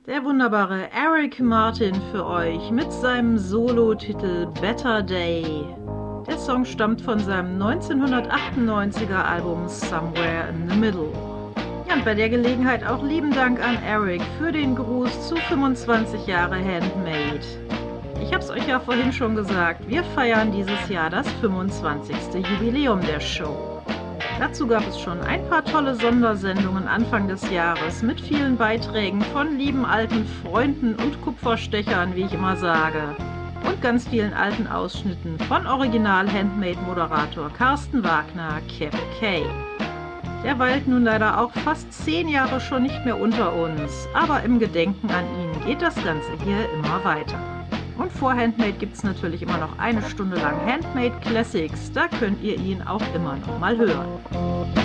Der wunderbare Eric Martin für euch mit seinem Solo-Titel Better Day. Der Song stammt von seinem 1998er Album Somewhere in the Middle. Ja, und bei der Gelegenheit auch lieben Dank an Eric für den Gruß zu 25 Jahre Handmade. Ich hab's euch ja vorhin schon gesagt, wir feiern dieses Jahr das 25. Jubiläum der Show. Dazu gab es schon ein paar tolle Sondersendungen Anfang des Jahres mit vielen Beiträgen von lieben alten Freunden und Kupferstechern, wie ich immer sage, und ganz vielen alten Ausschnitten von Original-Handmade-Moderator Carsten Wagner, Kevin Kay. Der weilt nun leider auch fast 10 Jahre schon nicht mehr unter uns, aber im Gedenken an ihn geht das Ganze hier immer weiter. Und vor Handmade gibt es natürlich immer noch eine Stunde lang Handmade Classics, da könnt ihr ihn auch immer noch mal hören.